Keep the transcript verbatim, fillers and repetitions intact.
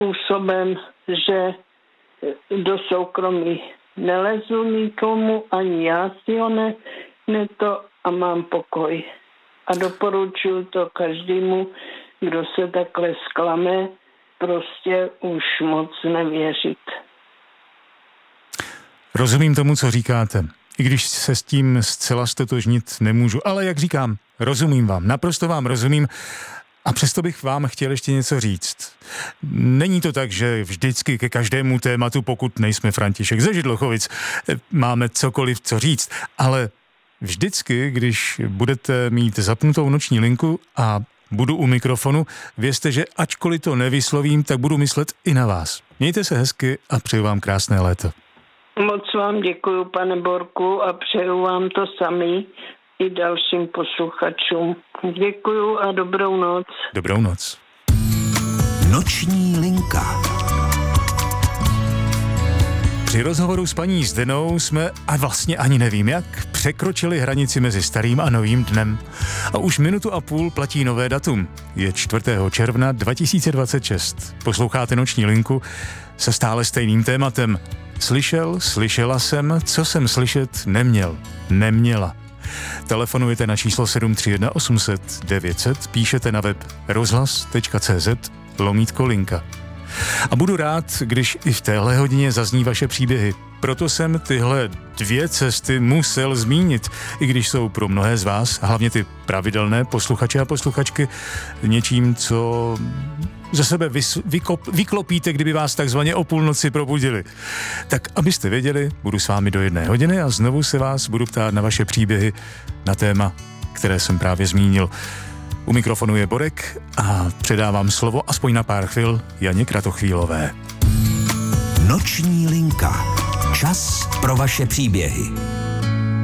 způsobem, že do soukromí nelezu nikomu, ani já si ho ne, ne to a mám pokoj. A doporučuji to každému, kdo se takhle zklame, prostě už moc nevěřit. Rozumím tomu, co říkáte, i když se s tím zcela stotožnit nemůžu, ale jak říkám, rozumím vám, naprosto vám rozumím a přesto bych vám chtěl ještě něco říct. Není to tak, že vždycky ke každému tématu, pokud nejsme František ze Židlochovic, máme cokoliv co říct, ale vždycky, když budete mít zapnutou noční linku a budu u mikrofonu, vězte, že ačkoliv to nevyslovím, tak budu myslet i na vás. Mějte se hezky a přeju vám krásné léto. Moc vám děkuju, pane Borku, a přeju vám to samý i dalším posluchačům. Děkuju a dobrou noc. Dobrou noc. Noční linka. Při rozhovoru s paní Zdenou jsme, a vlastně ani nevím jak, překročili hranici mezi starým a novým dnem. A už minutu a půl platí nové datum. Je čtvrtého června dva tisíce dvacet šest. Posloucháte Noční linku se stále stejným tématem. Slyšel, slyšela jsem, co jsem slyšet neměl, neměla. Telefonujete na číslo sedm tři jedna osm set devět set, píšete na web rozhlas tečka cé zet lomítko linka. A budu rád, když i v téhle hodině zazní vaše příběhy. Proto jsem tyhle dvě cesty musel zmínit, i když jsou pro mnohé z vás, hlavně ty pravidelné posluchače a posluchačky, něčím, co ze sebe vys- vykop- vyklopíte, kdyby vás takzvaně o půlnoci probudili. Tak abyste věděli, budu s vámi do jedné hodiny a znovu se vás budu ptát na vaše příběhy na téma, které jsem právě zmínil. U mikrofonu je Borek a předávám slovo aspoň na pár chvil Janě Kratochvílové. Noční linka. Čas pro vaše příběhy.